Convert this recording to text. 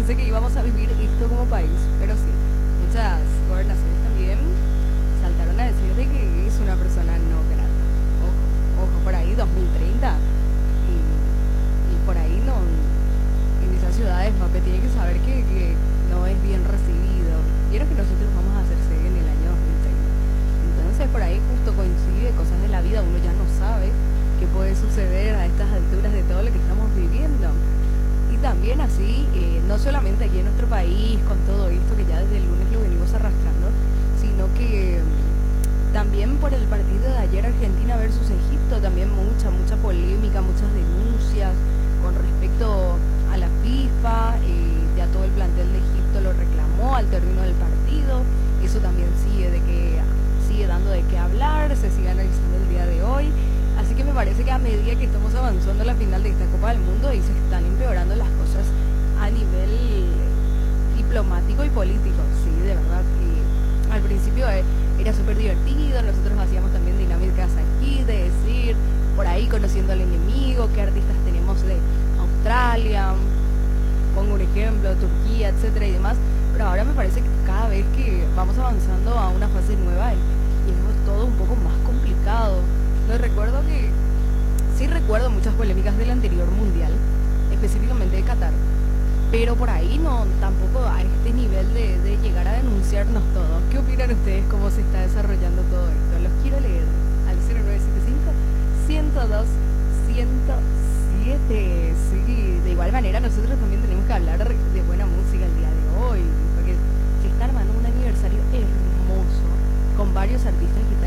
pensé que íbamos a vivir esto como país, pero sí, muchas gobernaciones también saltaron a decir de que es una persona no grata. Ojo, por ahí 2030 y por ahí no, en esas ciudades Mape tiene que saber que no es bien recibido. Vieron que nosotros vamos a hacer sede en el año 2030. Entonces por ahí justo coincide cosas de la vida, uno ya no sabe qué puede suceder a estas alturas de todo lo que estamos viviendo. Y también así, no solamente aquí en nuestro país, con todo esto que ya desde el lunes lo venimos arrastrando, sino que también por el partido de ayer Argentina versus Egipto, también mucha polémica, muchas denuncias con respecto a la FIFA, ya todo el plantel de Egipto lo reclamó al término del partido, eso también sigue dando de qué hablar, se sigue analizando el día de hoy. Así que me parece que a medida que estamos avanzando a la final de esta Copa del Mundo y se están empeorando las cosas a nivel diplomático y político, sí, de verdad. Y al principio era súper divertido, nosotros hacíamos también dinámicas aquí, de decir, por ahí conociendo al enemigo, qué artistas tenemos de Australia, pongo un ejemplo, Turquía, etcétera y demás. Pero ahora me parece que cada vez que vamos avanzando a una fase nueva y es todo un poco más complicado. No recuerdo que... Sí recuerdo muchas polémicas del anterior mundial, específicamente de Qatar, pero por ahí no, tampoco a este nivel de llegar a denunciarnos todo. ¿Qué opinan ustedes cómo se está desarrollando todo esto? Los quiero leer al 0975-102-107. Sí, de igual manera nosotros también tenemos que hablar de buena música el día de hoy, porque se está armando un aniversario hermoso con varios artistas que